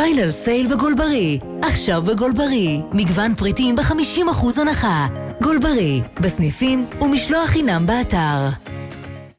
פיינל סייל בגולברי. עכשיו בגולברי. מגוון פריטים ב-50% הנחה. גולברי, בסניפים ומשלוח חינם באתר.